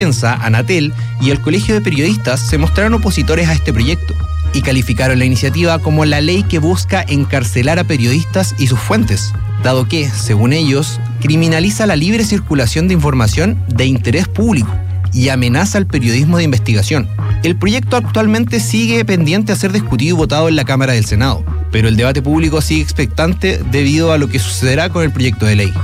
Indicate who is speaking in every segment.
Speaker 1: Anatel y el Colegio de Periodistas se mostraron opositores a este proyecto y calificaron la iniciativa como la ley que busca encarcelar a periodistas y sus fuentes, dado que, según ellos, criminaliza la libre circulación de información de interés público y amenaza al periodismo de investigación. El proyecto actualmente sigue pendiente a ser discutido y votado en la Cámara del Senado, pero el debate público sigue expectante debido a lo que sucederá con el proyecto de ley.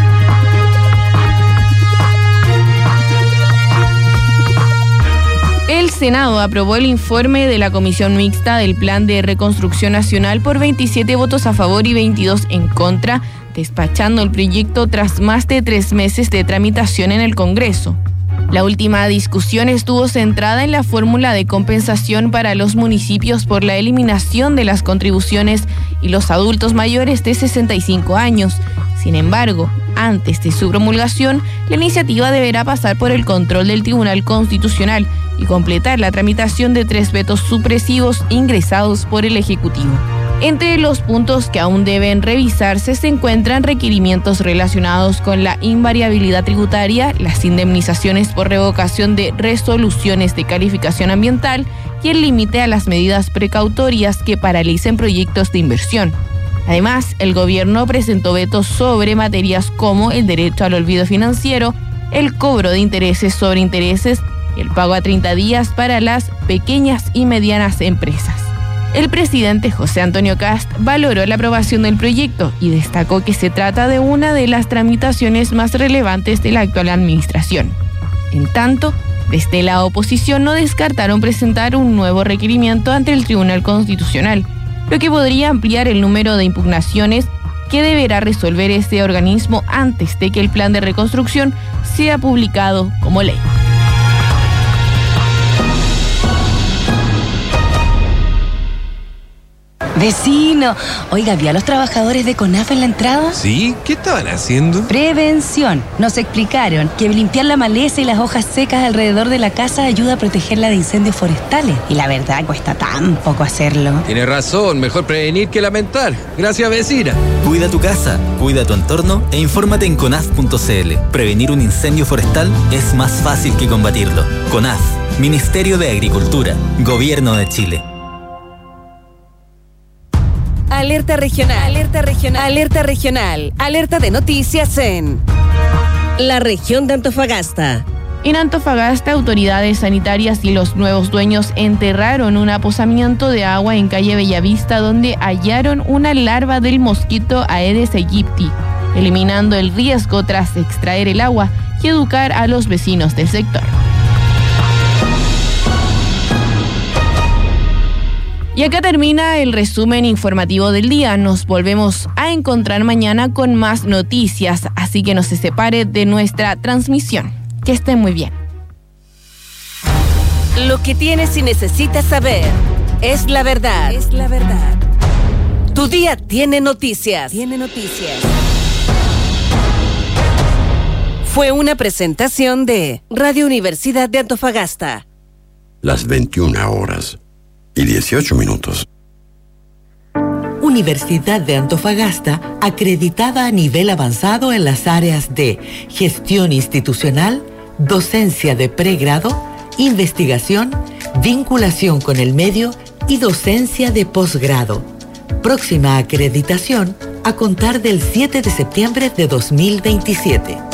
Speaker 2: El Senado aprobó el informe de la Comisión Mixta del Plan de Reconstrucción Nacional por 27 votos a favor y 22 en contra, despachando el proyecto tras más de 3 meses de tramitación en el Congreso. La última discusión estuvo centrada en la fórmula de compensación para los municipios por la eliminación de las contribuciones y los adultos mayores de 65 años. Sin embargo, antes de su promulgación, la iniciativa deberá pasar por el control del Tribunal Constitucional y completar la tramitación de 3 vetos supresivos ingresados por el Ejecutivo. Entre los puntos que aún deben revisarse se encuentran requerimientos relacionados con la invariabilidad tributaria, las indemnizaciones por revocación de resoluciones de calificación ambiental y el límite a las medidas precautorias que paralicen proyectos de inversión. Además, el gobierno presentó vetos sobre materias como el derecho al olvido financiero, el cobro de intereses sobre intereses y el pago a 30 días para las pequeñas y medianas empresas. El presidente José Antonio Kast valoró la aprobación del proyecto y destacó que se trata de una de las tramitaciones más relevantes de la actual administración. En tanto, desde la oposición no descartaron presentar un nuevo requerimiento ante el Tribunal Constitucional, lo que podría ampliar el número de impugnaciones que deberá resolver este organismo antes de que el plan de reconstrucción sea publicado como ley.
Speaker 3: Vecino, oiga, ¿vio a los trabajadores de CONAF en la entrada?
Speaker 4: Sí, ¿qué estaban haciendo?
Speaker 3: Prevención. Nos explicaron que limpiar la maleza y las hojas secas alrededor de la casa ayuda a protegerla de incendios forestales. Y la verdad, cuesta tan poco hacerlo.
Speaker 4: Tiene razón, mejor prevenir que lamentar. Gracias, vecina.
Speaker 5: Cuida tu casa, cuida tu entorno e infórmate en conaf.cl. Prevenir un incendio forestal es más fácil que combatirlo. CONAF, Ministerio de Agricultura, Gobierno de Chile.
Speaker 6: Alerta regional, alerta regional, alerta regional, alerta de noticias en la región de Antofagasta.
Speaker 2: En Antofagasta, autoridades sanitarias y los nuevos dueños enterraron un aposamiento de agua en calle Bellavista donde hallaron una larva del mosquito Aedes aegypti, eliminando el riesgo tras extraer el agua y educar a los vecinos del sector. Y acá termina el resumen informativo del día. Nos volvemos a encontrar mañana con más noticias, así que no se separe de nuestra transmisión. Que estén muy bien.
Speaker 6: Lo que tienes y necesitas saber es la verdad. Es la verdad. Tu día tiene noticias. Tiene noticias. Fue una presentación de Radio Universidad de Antofagasta.
Speaker 7: Las 21:18.
Speaker 8: Universidad de Antofagasta, acreditada a nivel avanzado en las áreas de gestión institucional, docencia de pregrado, investigación, vinculación con el medio y docencia de posgrado. Próxima acreditación a contar del 7 de septiembre de 2027.